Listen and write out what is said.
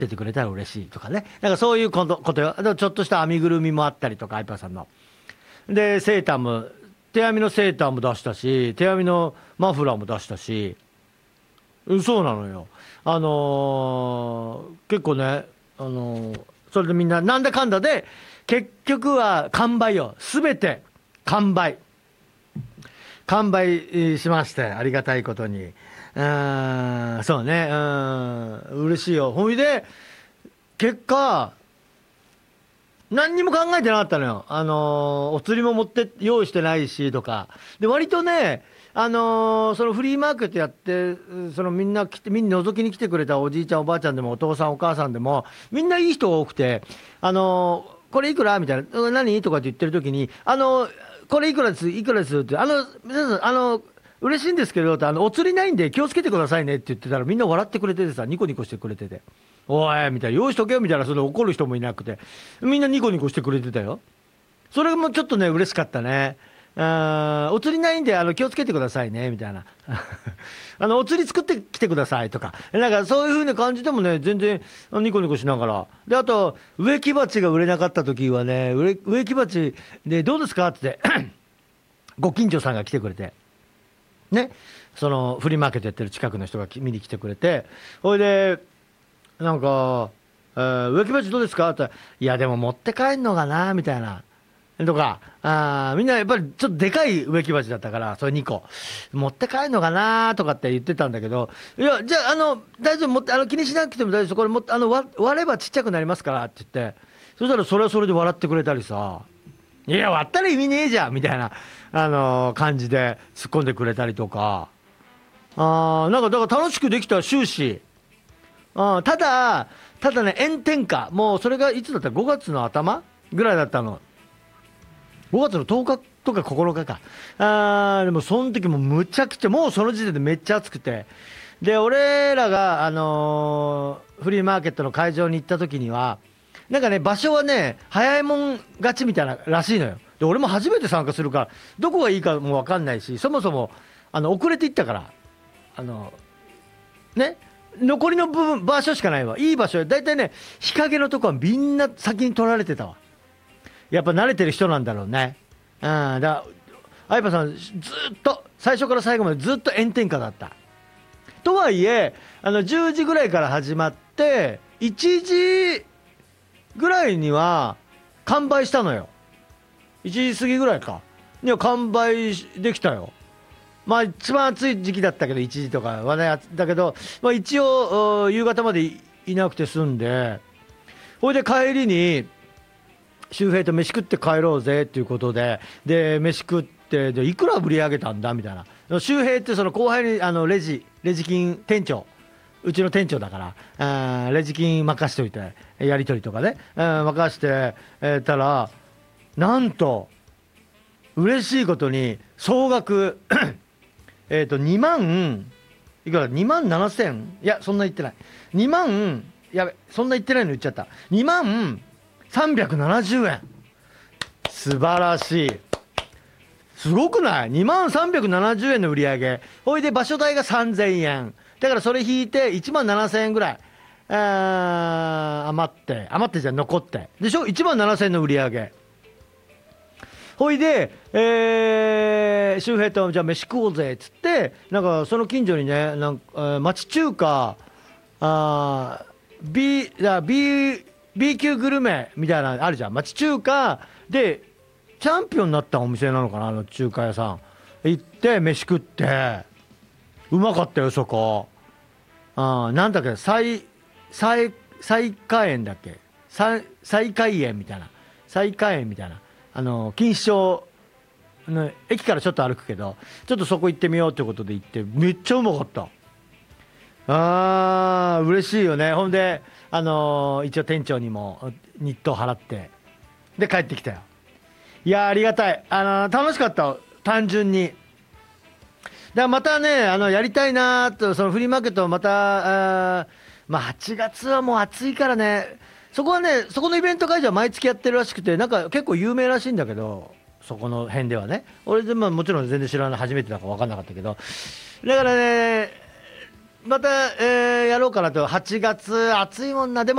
出てくれたら嬉しいとかね。なんかそういうことよ。でもちょっとした編みぐるみもあったりとか、相葉さんの。で、セーターも、手編みのセーターも出したし、手編みのマフラーも出したし、そうなのよ。結構ね、それでみんな、なんだかんだで、結局は完売よ。すべて完売。完売しまして、ありがたいことに。そうね、嬉しいよ。ほいで、結果、何にも考えてなかったのよ。お釣りも用意してないしとか。で、割とね、そのフリーマーケットやって、みんな覗きに来てくれたおじいちゃんおばあちゃんでもお父さんお母さんでも、みんないい人が多くて、これいくらみたいな、何とかって言ってる時に、これいくらですいくらですって、皆さん、嬉しいんですけど、お釣りないんで気をつけてくださいねって言ってたら、みんな笑ってくれててさ、ニコニコしてくれてて。おいみたいな、用意しとけよみたいな、それで怒る人もいなくて、みんなニコニコしてくれてたよ。それもちょっとね、嬉しかったね。お釣りないんで、気をつけてくださいね、みたいな。お釣り作ってきてくださいとか、なんかそういう風な感じでもね、全然ニコニコしながら。で、あと、植木鉢が売れなかった時はね、植木鉢でどうですかって、ご近所さんが来てくれて、ね、そのフリーマーケットやってる近くの人が見に来てくれて、ほいで、なんか、植木鉢どうですかって言ったら、いや、でも持って帰んのかなみたいな。とか、みんなやっぱりちょっとでかい植木鉢だったから、それ2個。持って帰んのかなとかって言ってたんだけど、いや、じゃあ、大丈夫、気にしなくても大丈夫、これ割ればちっちゃくなりますからって言って、そしたらそれはそれで笑ってくれたりさ、いや、割ったら意味ねえじゃんみたいな、感じで突っ込んでくれたりとか、なんかだから楽しくできた終始。ただね、炎天下。もうそれがいつだったら5月の頭ぐらいだったの。5月の10日とか9日か。でもその時もむちゃくちゃ、もうその時点でめっちゃ暑くて。で、俺らが、フリーマーケットの会場に行った時には、なんかね、場所はね、早いもん勝ちみたいならしいのよ。で、俺も初めて参加するから、どこがいいかもわかんないし、そもそも、遅れて行ったから、ね、残りの部分、場所しかないわ。いい場所、だいたいね、日陰のとこはみんな先に取られてたわ。やっぱ慣れてる人なんだろうね。相葉さん、ずっと、最初から最後までずっと炎天下だった。とはいえ、10時ぐらいから始まって、1時ぐらいには完売したのよ。1時過ぎぐらいか。いや、完売できたよ。まあ一番暑い時期だったけど、1時とかはね、だけど、まあ一応、夕方までいなくて済んで、ほいで帰りに、周平と飯食って帰ろうぜっていうことで、で、飯食って、で、いくら売り上げたんだみたいな。周平ってその後輩に、レジ金店長、うちの店長だから、レジ金任しといて、やり取りとかね、任して、たら、なんと、嬉しいことに、総額2万、いくら ?2 万7千、いや、そんな言ってない。2万、やべ、そんな言ってないの言っちゃった。2万370円。素晴らしい。すごくない？ 2 万370円の売り上げ。ほいで場所代が3000円。だからそれ引いて1万7000円ぐらい。余ってじゃ残って。でしょ？ 1 万7000円の売り上げ。ほいで、周平とじゃあ飯食おうぜっつって、なんかその近所にね、なんか、町中華、B 級グルメみたいなのあるじゃん。町中華でチャンピオンになったお店なのかな、中華屋さん。行って飯食って、うまかったよ、そこ。なんだっけ、西華園だっけ、西華園みたいな。西華園みたいな。錦糸町の駅からちょっと歩くけど、ちょっとそこ行ってみようってことで行って、めっちゃうまかった。嬉しいよね。ほんで、一応店長にも日当払って、で、帰ってきたよ。いやー、ありがたい。楽しかった。単純に。だからまたね、やりたいなーと、そのフリーマーケットをまた、まあ、8月はもう暑いからね、そこはね、そこのイベント会場は毎月やってるらしくて、なんか結構有名らしいんだけど、そこの辺ではね。俺で、まあもちろん全然知らない、初めてだから分かんなかったけど。だからね、 また、やろうかなと、8月、暑いもんな、でも